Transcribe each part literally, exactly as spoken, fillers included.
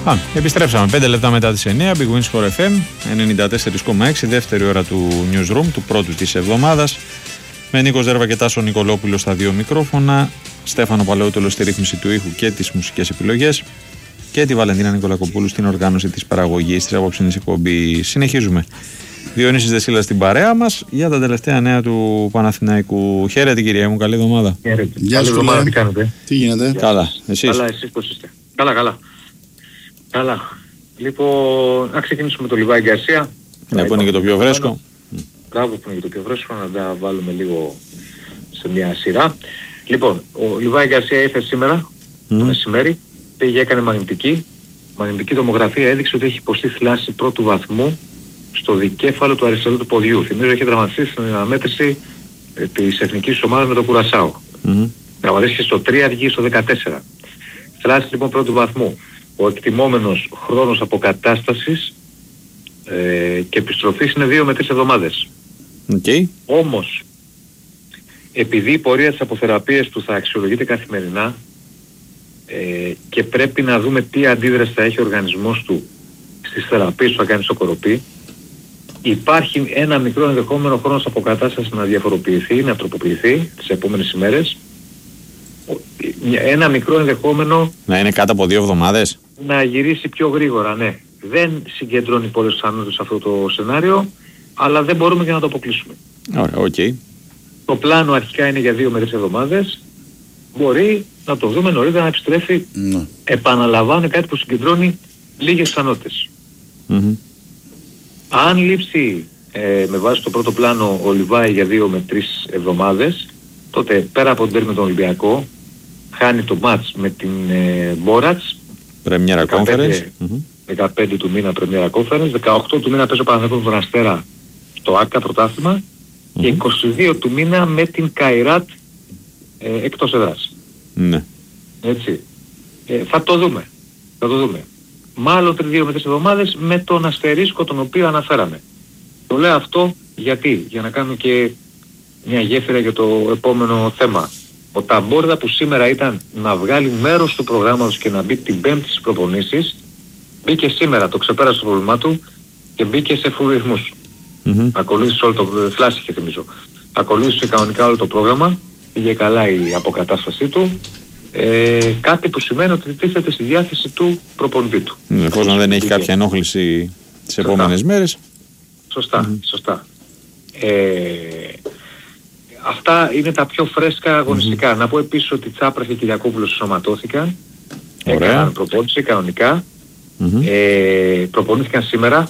Α, επιστρέψαμε πέντε λεπτά μετά τις εννιά. Big Win Sport εφ εμ ενενήντα τέσσερα κόμμα έξι, δεύτερη ώρα του Newsroom, του πρώτου της εβδομάδας. Με Νίκο Ζέρβα και Τάσο Νικολόπουλο στα δύο μικρόφωνα, Στέφανο Παλαιότολο στη ρύθμιση του ήχου και τις μουσικές επιλογές και τη Βαλεντίνα Νικολακοπούλου στην οργάνωση της παραγωγής της απόψινής εκπομπής. Συνεχίζουμε. Διονύσης Δεσίλας στην παρέα μας για τα τελευταία νέα του Παναθηναϊκού. Χαίρετε κυρία μου, καλή εβδομάδα. Χαίρετε. Γεια σας, εβδομάδα, τι κάνετε? Τι γίνεται? Καλά, εσείς? Καλά, εσείς πώς είστε? Καλά, καλά. Καλά. Λοιπόν, να ξεκινήσουμε με το Λιβάη Γκαρσία. Ναι, που είναι και το πιο φρέσκο. Μπράβο, που είναι και το πιο φρέσκο, να τα βάλουμε λίγο σε μια σειρά. Λοιπόν, ο Λιβάη Γκαρσία ήρθε σήμερα, mm. το μεσημέρι, πήγε, έκανε μαγνητική. Μαγνητική τομογραφία έδειξε ότι έχει υποστεί θλάση πρώτου βαθμού στο δικέφαλο του αριστερού του ποδιού. Θυμίζω έχει δραματιστεί στην αναμέτρηση ε, της εθνικής ομάδας με το Κουρασάο. Mm-hmm. Δραματίστηκε στο τρία, βγήκε στο δεκατέσσερα. Θλάση λοιπόν πρώτου βαθμού. Ο εκτιμόμενος χρόνος αποκατάστασης ε, και επιστροφής είναι δύο με τρεις εβδομάδες. Okay. Όμως, επειδή η πορεία της αποθεραπείας του θα αξιολογείται καθημερινά ε, και πρέπει να δούμε τι αντίδραση θα έχει ο οργανισμός του στις θεραπείες που θα κάνει στο κοροπή, υπάρχει ένα μικρό ενδεχόμενο χρόνος αποκατάστασης να διαφοροποιηθεί, να τροποποιηθεί τις επόμενες ημέρες. Ένα μικρό ενδεχόμενο να είναι κάτω από δύο εβδομάδες. Να γυρίσει πιο γρήγορα, ναι. Δεν συγκεντρώνει πολλές πιθανότητες σε αυτό το σενάριο, αλλά δεν μπορούμε και να το αποκλείσουμε. Ωραία, οκ. Okay. Το πλάνο αρχικά είναι για δύο με τρεις εβδομάδες. Μπορεί να το δούμε νωρίτερα να επιστρέφει. Mm. Επαναλαμβάνω, κάτι που συγκεντρώνει λίγες πιθανότητες. Mm-hmm. Αν λείψει ε, με βάση το πρώτο πλάνο ο Λιβάη για δύο με τρεις εβδομάδες, τότε πέρα από τον τέρμι με τον Ολυμπιακό, χάνει το μάτς με την ε, Μπόρατς. Πρεμιέρα Conference. δεκαπέντε του μήνα Πρεμιέρα Conference. δεκαοκτώ του μήνα παίζει ο Παναθηναϊκός με τον Αστέρα στο ΆΚΑ πρωτάθλημα. Mm-hmm. Και είκοσι δύο του μήνα με την Καϊράτ ε, εκτός εδράς. Ναι. Έτσι. Ε, θα το δούμε. Θα το δούμε. Μάλλον δύο με τρεις εβδομάδες με τον αστερίσκο τον οποίο αναφέραμε. Το λέω αυτό γιατί, για να κάνουμε και μια γέφυρα για το επόμενο θέμα. Ο Ταμπόρδα που σήμερα ήταν να βγάλει μέρος του προγράμματος και να μπει την Πέμπτη στις προπονήσεις, μπήκε σήμερα, το ξεπέρασε το πρόβλημά του και μπήκε σε full ρυθμούς. Mm-hmm. Ακολούθησε όλο το φλάσι και θυμίζω. Ακολούθησε κανονικά όλο το πρόγραμμα, πήγε καλά η αποκατάστασή του. Ε, κάτι που σημαίνει ότι τίθεται στη διάθεση του προπονητή του. Εφόσον δεν έχει κάποια ενόχληση τις επόμενες μέρες. Σωστά, mm-hmm. σωστά. Ε, αυτά είναι τα πιο φρέσκα αγωνιστικά. Mm-hmm. Να πω επίσης ότι Τσάπρας και Κυριακόπουλος σωματώθηκαν. Έκαναν προπόνηση κανονικά. Mm-hmm. Ε, προπονήθηκαν σήμερα.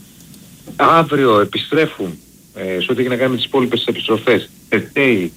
Αύριο επιστρέφουν ε, σε ό,τι έχει να κάνει με τις υπόλοιπες επιστροφές. Τετέι,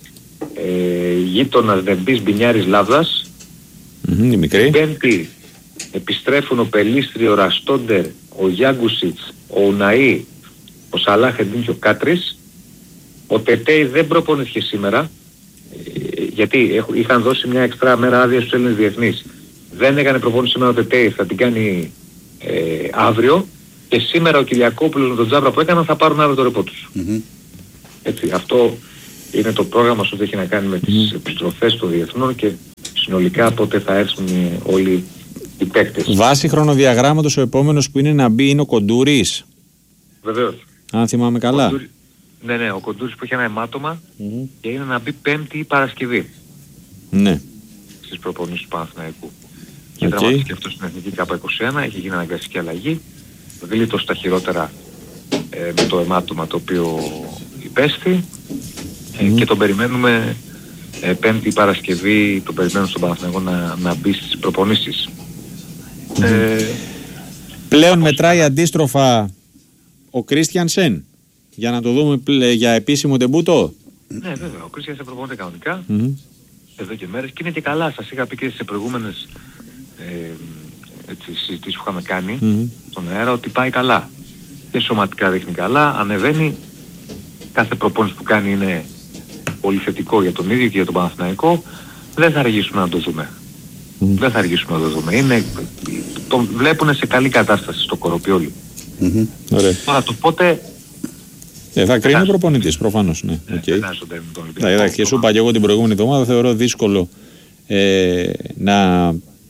ε, γείτονας Νεμπής Μπινιάρης Λάβδας. Mm-hmm, η μικρή. Πέμπτη επιστρέφουν ο Πελίστρη, ο Ραστόντερ, ο Γιάγκουσιτς, ο Ουναή, ο Σαλάχ Εντίν και ο Κάτρης. Ο Τετέι δεν προπονήθηκε σήμερα, ε, γιατί έχ, είχαν δώσει μια εξτρά μέρα άδεια στους Έλληνες διεθνείς. Δεν έκανε προπόνηση σήμερα ο Τετέι, θα την κάνει ε, αύριο. Και σήμερα ο Κυριακόπουλος με τον Τζάβρα που έκαναν θα πάρουν αύριο το ρεπό τους. Mm-hmm. Έτσι, αυτό είναι το πρόγραμμα σου ότι έχει να κάνει με τις mm-hmm. επιστροφές των διεθνών και συνολικά πότε θα έρθουν όλοι οι παίκτες. Βάσει χρονοδιαγράμματος ο επόμενος που είναι να μπει είναι ο Κοντούρης. Βεβαίως. Αν θυμάμαι καλά. Κοντούρη... Ναι, ναι, ο Κοντούρης που έχει ένα αιμάτωμα mm-hmm. και είναι να μπει Πέμπτη ή Παρασκευή. Ναι. Στις προπονήσεις του Παναθηναϊκού. Okay. Και δραματίστηκε αυτό στην Εθνική ΚΑΠΑ είκοσι ένα, έχει γίνει αναγκαστική αλλαγή. Γλίτωσε τα χειρότερα ε, με το αιμάτωμα το οποίο υπέστη ε, mm. και τον περιμένουμε ε, Πέμπτη Παρασκευή, τον περιμένουμε στον Παναθηναϊκό να, να μπει στις προπονήσεις. Mm. Ε, Πλέον μετράει αντίστροφα ο Κρίστιανσεν για να το δούμε πλε, για επίσημο τεμπούτο. Ναι βέβαια, ο Κρίστιανσεν προπονείται κανονικά mm. εδώ και μέρες και είναι και καλά. Σας είχα πει και σε προηγούμενες ε, τις συζητήσεις που είχαμε κάνει mm-hmm. στον αέρα ότι πάει καλά και σωματικά δείχνει καλά, ανεβαίνει, κάθε προπόνηση που κάνει είναι πολύ θετικό για τον ίδιο και για τον Παναθηναϊκό. Δεν θα αργήσουμε να το δούμε mm. δεν θα αργήσουμε να το δούμε, είναι, τον βλέπουν σε καλή κατάσταση στο κοροπή όλοι. Mm-hmm. Ωραία. Τώρα το πότε ε, θα κρίνει ο προπονητής προφανώς, ναι. Ε, okay. ναι, και σου είπα και εγώ την προηγούμενη εβδομάδα θεωρώ δύσκολο ε, να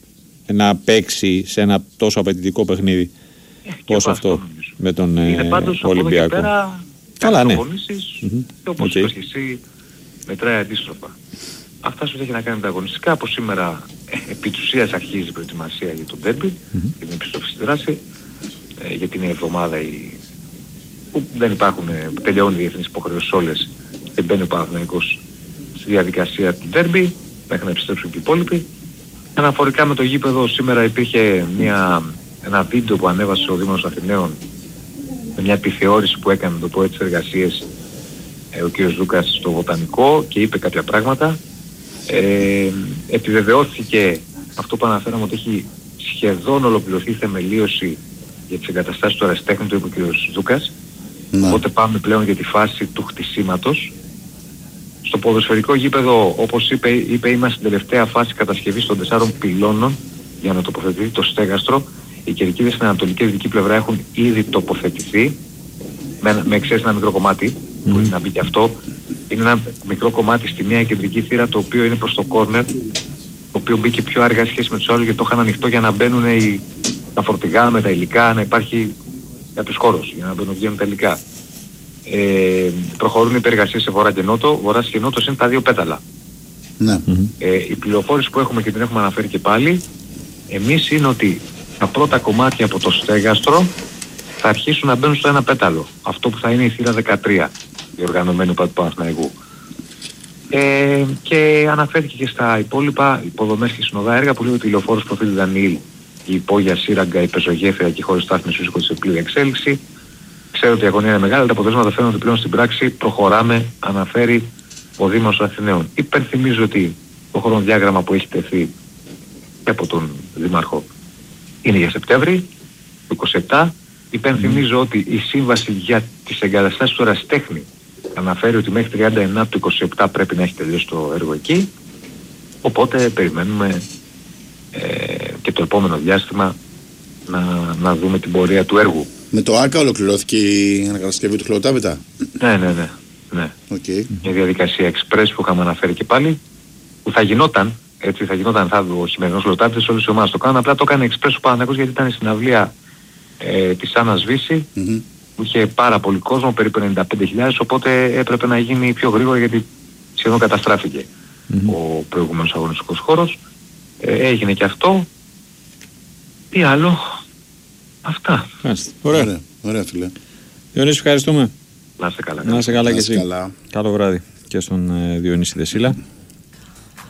να παίξει σε ένα τόσο απαιτητικό παιχνίδι ε, όσο αυτό, αυτό με τον ε, πάντως, Ολυμπιακό. Από εδώ και πέρα, καλά, ναι. Mm-hmm. Και όπως okay. είπες και εσύ, μετράει αντίστροφα. Αυτά σου έχει να κάνει τα αγωνιστικά. Από σήμερα ε, επί της ουσίας αρχίζει η προετοιμασία για τον ντέρμπι, mm-hmm. για την επιστροφή στη δράση, ε, γιατί είναι η εβδομάδα η... που δεν υπάρχουν, ε, τελειώνουν οι διεθνείς υποχρεώσεις όλες και μπαίνει ο Παναθηναϊκός στη διαδικασία του ντέρμπι μέχρι να επιστρέψουν και οι υπόλοιποι. Αναφορικά με το γήπεδο, σήμερα υπήρχε μια, ένα βίντεο που ανέβασε ο Δήμος Αθηναίων με μια επιθεώρηση που έκανε, το πω έτσι, εργασίες ε, ο κ. Δούκας στο Βοτανικό και είπε κάποια πράγματα. Ε, επιβεβαιώθηκε αυτό που αναφέραμε, ότι έχει σχεδόν ολοκληρωθεί η θεμελίωση για τις εγκαταστάσεις του αεραστέχνη, το είπε ο κ. Δούκας. Ναι. Οπότε πάμε πλέον για τη φάση του χτισήματος. Στο ποδοσφαιρικό γήπεδο, όπως είπε, είπε είμαστε στην τελευταία φάση κατασκευής των τεσσάρων πυλώνων για να τοποθετηθεί το στέγαστρο. Οι κερκίδες στην ανατολική και δυτική πλευρά έχουν ήδη τοποθετηθεί με, με εξαίρεση ένα μικρό κομμάτι, mm. που είναι να μπει και αυτό. Είναι ένα μικρό κομμάτι στη μία κεντρική θύρα, το οποίο είναι προς το κόρνερ, το οποίο μπήκε πιο αργά σχέση με τους άλλους, γιατί το είχαν ανοιχτό για να μπαίνουν οι, τα φορτηγά με τα υλικά, να υπάρχει κάποιος χώρος για να μπαίνουν βγαίνουν τα υλικά. Ε, προχωρούν οι υπεργασίες σε βορρά και νότο. Βορράς και νότος είναι τα δύο πέταλα. Ναι. Ε, η πληροφόρηση που έχουμε και την έχουμε αναφέρει και πάλι, εμείς είναι ότι τα πρώτα κομμάτια από το στέγαστρο θα αρχίσουν να μπαίνουν στο ένα πέταλο. Αυτό που θα είναι η θύρα δεκατρία, η οργανωμένη του Παναθηναϊκού. Ε, και αναφέρθηκε και στα υπόλοιπα υποδομές και συνοδά έργα που λέει ότι η λεωφόρος προφίλ Δανίλ, η υπόγεια Σύραγγα, η πεζογέφυρα και η χώρη στάθμης βρίσκονται σε πλήρη εξέλιξη. Ξέρω ότι η αγωνία είναι μεγάλη, τα αποτελέσματα φαίνονται ότι πλέον στην πράξη προχωράμε, αναφέρει ο Δήμος Αθηναίων. Υπενθυμίζω ότι το χρονοδιάγραμμα που έχει τεθεί και από τον Δήμαρχο είναι για Σεπτέμβρη του είκοσι επτά. Υπενθυμίζω mm. ότι η σύμβαση για τις εγκαταστάσεις του ερασιτέχνη αναφέρει ότι μέχρι τριάντα εννέα του είκοσι επτά πρέπει να έχει τελειώσει το έργο εκεί. Οπότε περιμένουμε ε, και το επόμενο διάστημα να, να δούμε την πορεία του έργου. Με το ΆΚΑ ολοκληρώθηκε η ανακατασκευή του χλωτάβητα. Ναι, ναι, ναι. ναι. Okay. Μια διαδικασία express που είχαμε αναφέρει και πάλι, που θα γινόταν, έτσι θα γινόταν, θα ο χειμερινός χλωτάβητας, όλες οι ομάδες το κάνουν, απλά το έκανε express ο Παναθηναϊκός γιατί ήταν στην αυλία ε, της Άννας Βύση, mm-hmm. που είχε πάρα πολύ κόσμο, περίπου ενενήντα πέντε χιλιάδες, οπότε έπρεπε να γίνει πιο γρήγορα γιατί σχεδόν καταστράφηκε mm-hmm. ο προηγούμενος αγωνιστικός χώρος. Ε, έγινε και αυτό. Τι άλλο? Αυτά. Ωραία. Ωραία, ωραία φίλε. Διονύση, ευχαριστούμε. Να είστε καλά. Να είστε καλά και εσύ. Καλό βράδυ και στον ε, Διονύση Δεσίλα.